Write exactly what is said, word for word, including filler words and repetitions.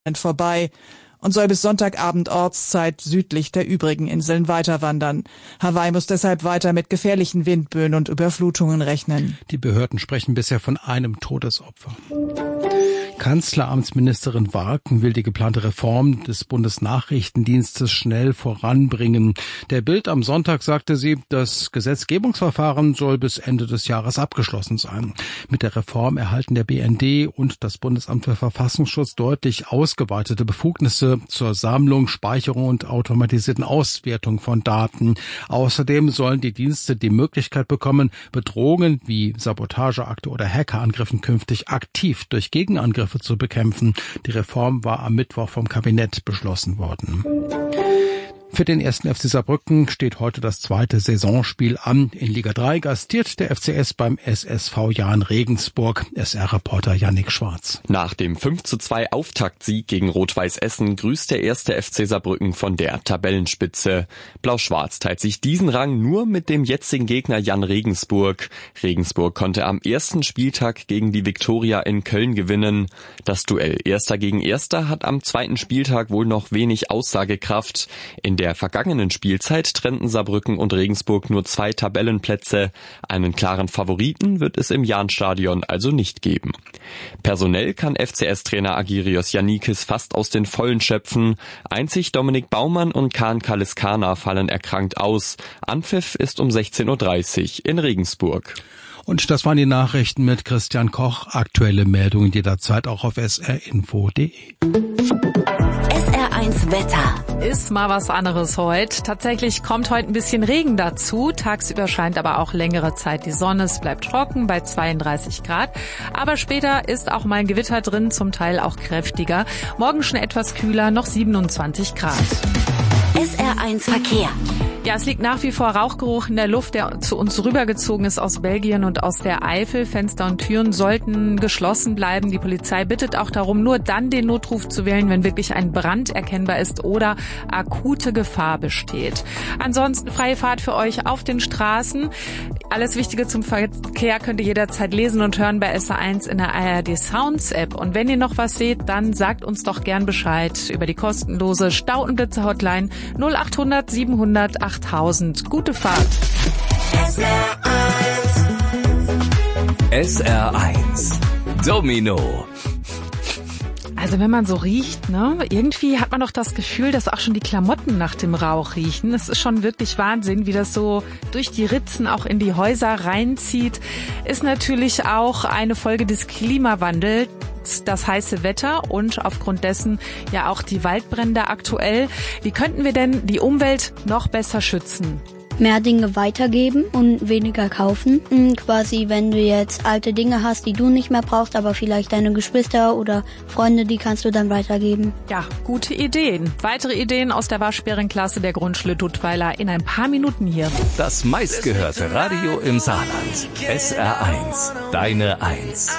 vorbei und soll bis Sonntagabend Ortszeit südlich der übrigen Inseln weiterwandern. Hawaii muss deshalb weiter mit gefährlichen Windböen und Überflutungen rechnen. Die Behörden sprechen bisher von einem Todesopfer. Kanzleramtsministerin Warken will die geplante Reform des Bundesnachrichtendienstes schnell voranbringen. Der Bild am Sonntag sagte sie, das Gesetzgebungsverfahren soll bis Ende des Jahres abgeschlossen sein. Mit der Reform erhalten der B N D und das Bundesamt für Verfassungsschutz deutlich ausgeweitete Befugnisse zur Sammlung, Speicherung und automatisierten Auswertung von Daten. Außerdem sollen die Dienste die Möglichkeit bekommen, Bedrohungen wie Sabotageakte oder Hackerangriffen künftig aktiv durch Gegenangriffe zu bekämpfen. Die Reform war am Mittwoch vom Kabinett beschlossen worden. Für den ersten F C Saarbrücken steht heute das zweite Saisonspiel an. In Liga drei gastiert der F C S beim S S V Jahn Regensburg. S R-Reporter Yannick Schwarz. Nach dem fünf zu zwei Auftaktsieg gegen Rot-Weiß Essen grüßt der erste F C Saarbrücken von der Tabellenspitze. Blau-Schwarz teilt sich diesen Rang nur mit dem jetzigen Gegner Jahn Regensburg. Regensburg konnte am ersten Spieltag gegen die Viktoria in Köln gewinnen. Das Duell Erster gegen Erster hat am zweiten Spieltag wohl noch wenig Aussagekraft. In der vergangenen Spielzeit trennten Saarbrücken und Regensburg nur zwei Tabellenplätze. Einen klaren Favoriten wird es im Jahnstadion also nicht geben. Personell kann F C S-Trainer Agirios Yannikis fast aus den Vollen schöpfen. Einzig Dominik Baumann und Kaan Kaliskana fallen erkrankt aus. Anpfiff ist um sechzehn Uhr dreißig in Regensburg. Und das waren die Nachrichten mit Christian Koch. Aktuelle Meldungen jederzeit auch auf s r info punkt d e. S R eins Wetter. Ist mal was anderes heute. Tatsächlich kommt heute ein bisschen Regen dazu. Tagsüber scheint aber auch längere Zeit die Sonne. Es bleibt trocken bei zweiunddreißig Grad. Aber später ist auch mal ein Gewitter drin, zum Teil auch kräftiger. Morgen schon etwas kühler, noch siebenundzwanzig Grad. S R eins Verkehr. Ja, es liegt nach wie vor Rauchgeruch in der Luft, der zu uns rübergezogen ist aus Belgien und aus der Eifel. Fenster und Türen sollten geschlossen bleiben. Die Polizei bittet auch darum, nur dann den Notruf zu wählen, wenn wirklich ein Brand erkennbar ist oder akute Gefahr besteht. Ansonsten freie Fahrt für euch auf den Straßen. Alles Wichtige zum Verkehr könnt ihr jederzeit lesen und hören bei S R eins in der A R D Sounds App. Und wenn ihr noch was seht, dann sagt uns doch gern Bescheid über die kostenlose Stautenblitzer-Hotline null acht hundert siebenhundert achttausend. Gute Fahrt. S R eins. S R eins. Domino. Also wenn man so riecht, ne, irgendwie hat man doch das Gefühl, dass auch schon die Klamotten nach dem Rauch riechen. Es ist schon wirklich Wahnsinn, wie das so durch die Ritzen auch in die Häuser reinzieht. Ist natürlich auch eine Folge des Klimawandels, das heiße Wetter und aufgrund dessen ja auch die Waldbrände aktuell. Wie könnten wir denn die Umwelt noch besser schützen? Mehr Dinge weitergeben und weniger kaufen. Quasi, wenn du jetzt alte Dinge hast, die du nicht mehr brauchst, aber vielleicht deine Geschwister oder Freunde, die kannst du dann weitergeben. Ja, gute Ideen. Weitere Ideen aus der Waschbärenklasse der Grundschule Duttweiler in ein paar Minuten hier. Das meistgehörte Radio im Saarland. S R eins. Deine Eins.